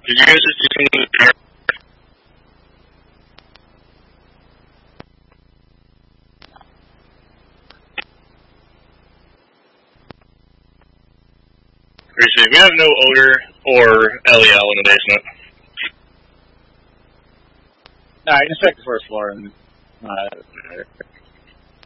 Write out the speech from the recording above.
Did you guys just do some... Appreciate it. We have no odor or LEL in the basement. Alright, just check the first floor and